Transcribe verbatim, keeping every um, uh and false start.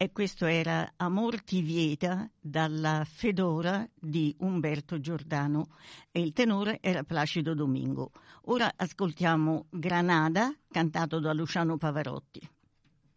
E questo era Amor ti vieta dalla Fedora di Umberto Giordano e il tenore era Placido Domingo. Ora ascoltiamo Granada cantato da Luciano Pavarotti.